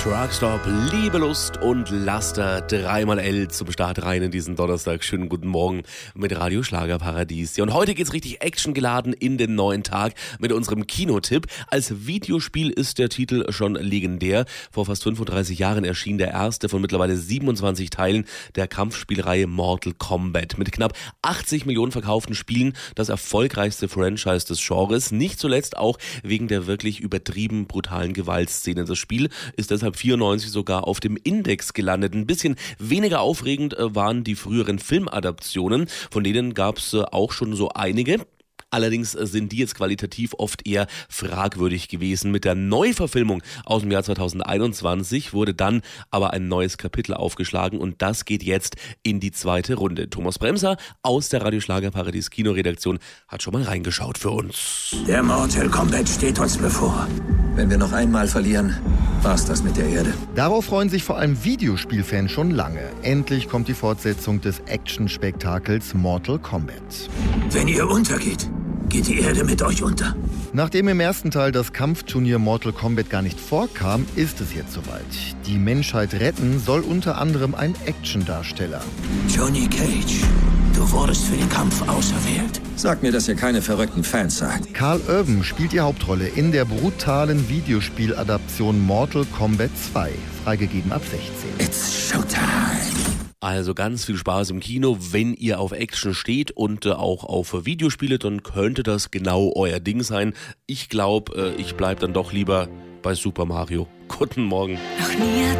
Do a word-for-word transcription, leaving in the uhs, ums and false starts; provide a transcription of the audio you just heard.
Truckstop, Liebe, Lust und Laster, dreimal L zum Start rein in diesen Donnerstag. Schönen guten Morgen mit Radio Schlagerparadies. Ja, und heute geht's richtig actiongeladen in den neuen Tag mit unserem Kinotipp. Als Videospiel ist der Titel schon legendär. Vor fast fünfunddreißig Jahren erschien der erste von mittlerweile siebenundzwanzig Teilen der Kampfspielreihe Mortal Kombat. Mit knapp achtzig Millionen verkauften Spielen das erfolgreichste Franchise des Genres. Nicht zuletzt auch wegen der wirklich übertrieben brutalen Gewaltszenen. Das Spiel ist deshalb vierundneunzig sogar auf dem Index gelandet. Ein bisschen weniger aufregend waren die früheren Filmadaptionen, von denen gab es auch schon so einige. Allerdings sind die jetzt qualitativ oft eher fragwürdig gewesen. Mit der Neuverfilmung aus dem Jahr zweitausendeinundzwanzig wurde dann aber ein neues Kapitel aufgeschlagen und das geht jetzt in die zweite Runde. Thomas Bremser aus der Radio Schlagerparadies Kinoredaktion hat schon mal reingeschaut für uns. Der Mortal Kombat steht uns bevor. Wenn wir noch einmal verlieren, war's das mit der Erde. Darauf freuen sich vor allem Videospielfans schon lange. Endlich kommt die Fortsetzung des Action-Spektakels Mortal Kombat. Wenn ihr untergeht, geht die Erde mit euch unter. Nachdem im ersten Teil das Kampfturnier Mortal Kombat gar nicht vorkam, ist es jetzt soweit. Die Menschheit retten soll unter anderem ein Actiondarsteller. Johnny Cage, du wurdest für den Kampf auserwählt. Sag mir, dass ihr keine verrückten Fans seid. Karl Urban spielt die Hauptrolle in der brutalen Videospieladaption Mortal Kombat zwei, freigegeben ab sechzehn. It's Showtime. Also ganz viel Spaß im Kino, wenn ihr auf Action steht und äh, auch auf Videospiele, dann könnte das genau euer Ding sein. Ich glaube, äh, ich bleib dann doch lieber bei Super Mario. Guten Morgen. Noch nie